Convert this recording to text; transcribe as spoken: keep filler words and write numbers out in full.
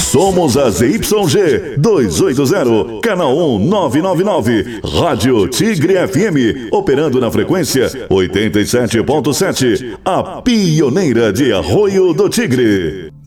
Somos a Z Y G duzentos e oitenta, canal um nove nove nove, Rádio Tigre F M, operando na frequência oitenta e sete ponto sete, a pioneira de Arroio do Tigre.